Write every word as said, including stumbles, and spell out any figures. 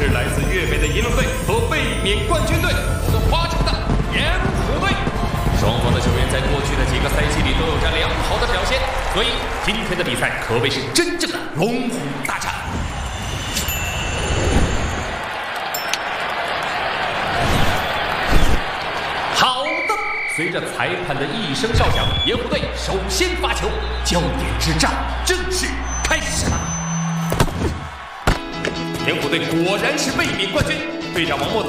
是来自粤北的银龙队和卫冕冠军队和花城的盐湖队。双方的球员在过去的几个赛季里都有着良好的表现，所以今天的比赛可谓是真正的龙虎大战。 随着裁判的一声哨响，盐湖队首先发球，焦点之战正式开始了。盐湖队果然是卫冕冠军，队长王墨。